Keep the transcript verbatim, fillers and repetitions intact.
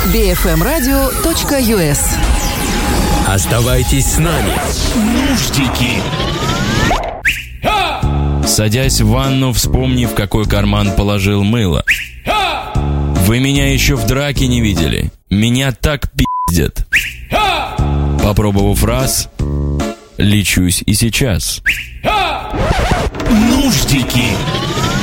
би эф эм радио точка ю эс. Оставайтесь с нами. Нуждики. Садясь в ванну, вспомни, в какой карман положил мыло. Вы меня еще в драке не видели. Меня так пиздят. Попробовав раз, лечусь и сейчас. Нуждики.